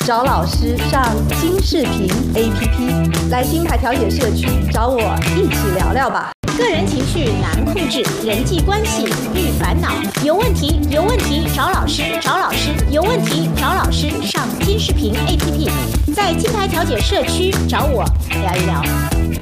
找老师上金视频 APP， 来金牌调解社区找我一起聊聊吧。 个人情绪难控制，人际关系易烦恼，有问题找老师，有问题找老师上金视频 APP， 在金牌调解社区找我聊一聊。